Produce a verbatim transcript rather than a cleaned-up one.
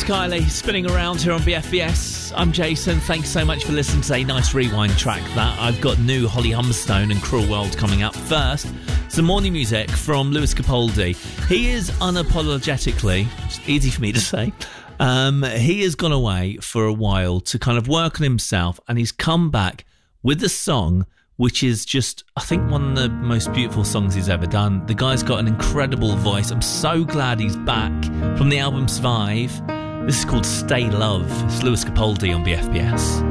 Lewis Kiley spinning around here on B F B S. I'm Jason. Thanks so much for listening to a nice rewind track that. I've got new Holly Humberstone and Cruel World coming up. First, some morning music from Lewis Capaldi. He is unapologetically, it's easy for me to say, um, he has gone away for a while to kind of work on himself, and he's come back with a song which is just, I think, one of the most beautiful songs he's ever done. The guy's got an incredible voice. I'm so glad he's back from the album Survive. This is called Stay Love. It's Lewis Capaldi on B F B S.